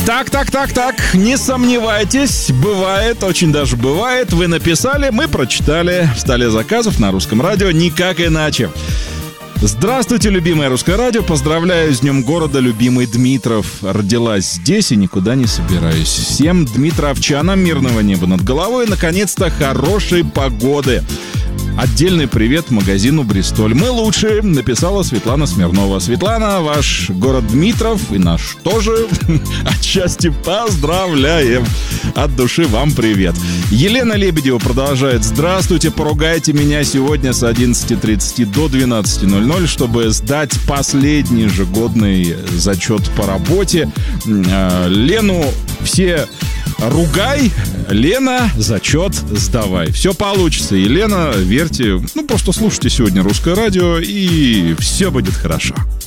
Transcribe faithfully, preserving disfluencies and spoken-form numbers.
Так, так, так, так, не сомневайтесь, бывает, очень даже бывает. Вы написали, мы прочитали в столе заказов на Русском радио, никак иначе. Здравствуйте, любимое Русское радио, поздравляю с Днем города, любимый Дмитров. Родилась здесь и никуда не собираюсь. Всем дмитровчанам мирного неба над головой и, наконец-то, хорошей погоды. Отдельный привет магазину «Бристоль». Мы лучшие, написала Светлана Смирнова. Светлана, ваш город Дмитров и наш тоже отчасти поздравляем. От души вам привет. Елена Лебедева продолжает. Здравствуйте, поругайте меня сегодня с одиннадцати тридцати до двенадцати ноль ноль, чтобы сдать последний ежегодный зачет по работе. Лену все... Ругай, Лена, зачет сдавай. Все получится, Елена, верьте. Ну, просто слушайте сегодня Русское радио, и все будет хорошо.